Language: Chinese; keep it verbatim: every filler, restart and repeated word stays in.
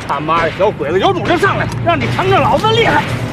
他妈的，小鬼子有种就上来，让你尝尝老子厉害！